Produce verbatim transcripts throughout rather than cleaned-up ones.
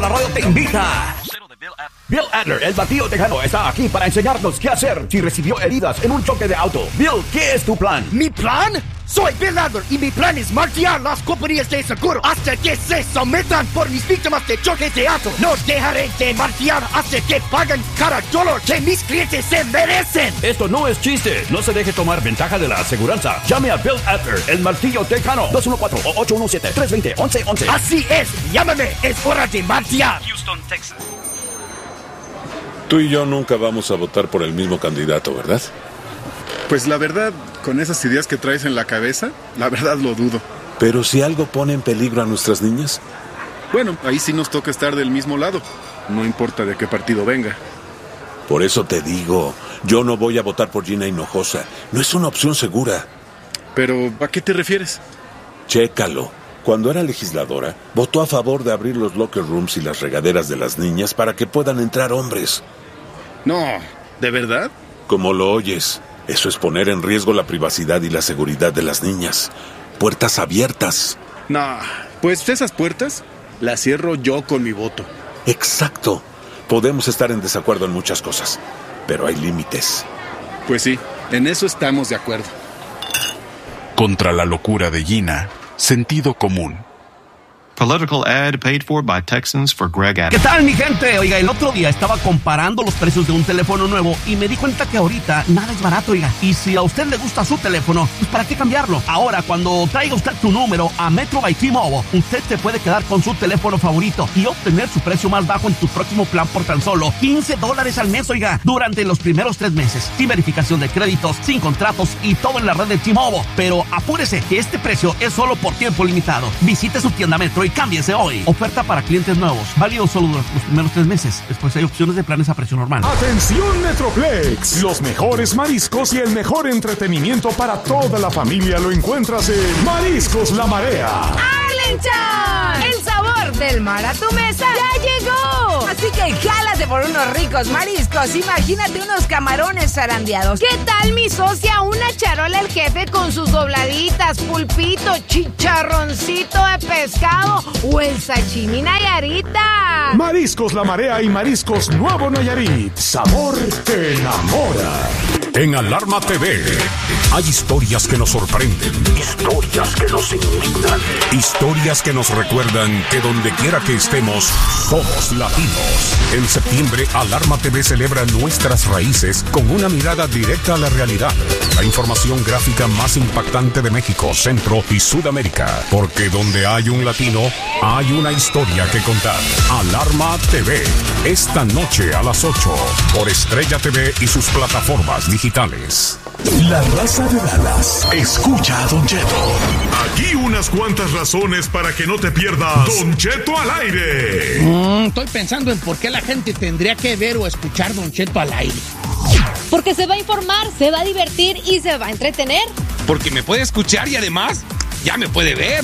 La radio te invita. Bill Adler, el batido tejano, está aquí para enseñarnos qué hacer si recibió heridas en un choque de auto. Bill, ¿qué es tu plan? ¿Mi plan? Soy Bill Adler y mi plan es martillar las compañías de seguro hasta que se sometan por mis víctimas de choques de auto. No dejaré de martillar hasta que paguen cada dólar que mis clientes se merecen. Esto no es chiste. No se deje tomar ventaja de la aseguranza. Llame a Bill Adler, el martillo tejano. dos uno cuatro, ocho uno siete, tres dos cero, once once. Así es. Llámame. Es hora de martillar. Houston, Texas. Tú y yo nunca vamos a votar por el mismo candidato, ¿verdad? Pues la verdad, con esas ideas que traes en la cabeza, la verdad lo dudo. Pero si algo pone en peligro a nuestras niñas. Bueno, ahí sí nos toca estar del mismo lado. No importa de qué partido venga. Por eso te digo, yo no voy a votar por Gina Hinojosa. No es una opción segura. Pero, ¿a qué te refieres? Chécalo. Cuando era legisladora, votó a favor de abrir los locker rooms y las regaderas de las niñas para que puedan entrar hombres. No, ¿de verdad? Como lo oyes, eso es poner en riesgo la privacidad y la seguridad de las niñas. Puertas abiertas. No, pues esas puertas las cierro yo con mi voto. Exacto. Podemos estar en desacuerdo en muchas cosas, pero hay límites. Pues sí, en eso estamos de acuerdo. Contra la locura de Gina, sentido común. Political ad paid for by Texans for Greg Adams. ¿Qué tal, mi gente? Oiga, el otro día estaba comparando los precios de un teléfono nuevo y me di cuenta que ahorita nada es barato, oiga. Y si a usted le gusta su teléfono, pues ¿para qué cambiarlo? Ahora, cuando traiga usted tu número a Metro by T-Mobile, usted se puede quedar con su teléfono favorito y obtener su precio más bajo en tu próximo plan por tan solo quince dólares al mes, oiga, durante los primeros tres meses, sin verificación de créditos, sin contratos y todo en la red de T-Mobile. Pero apúrese, que este precio es solo por tiempo limitado. Visite su tienda Metro y cámbiese hoy. Oferta para clientes nuevos, válido solo durante los primeros tres meses. Después hay opciones de planes a precio normal. Atención Metroplex, los mejores mariscos y el mejor entretenimiento para toda la familia lo encuentras en Mariscos La Marea. ¡Arlington! El sabor del mar a tu mesa ya llegó. Así que jálate por unos ricos mariscos. Imagínate unos camarones zarandeados. ¿Qué tal, mi socia? Una charola el jefe con sus dobladitas, pulpito, chicharroncito de pescado o el sashimi Nayarita. Mariscos La Marea y Mariscos Nuevo Nayarit. Sabor que enamora. En Alarma T V hay historias que nos sorprenden, historias que nos indignan, historias que nos recuerdan que donde quiera que estemos, somos latinos. En septiembre, Alarma T V celebra nuestras raíces con una mirada directa a la realidad. La información gráfica más impactante de México, Centro y Sudamérica. Porque donde hay un latino, hay una historia que contar. Alarma T V, esta noche a las ocho, por Estrella T V y sus plataformas digitales. La raza de Dallas escucha a Don Cheto. Aquí unas cuantas razones para que no te pierdas Don Cheto al aire. Mm, estoy pensando en por qué la gente tendría que ver o escuchar Don Cheto al aire. Porque se va a informar, se va a divertir y se va a entretener. Porque me puede escuchar y además ya me puede ver.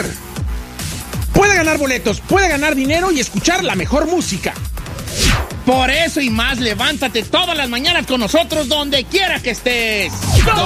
Puede ganar boletos, puede ganar dinero y escuchar la mejor música. Por eso y más, levántate todas las mañanas con nosotros donde quiera que estés.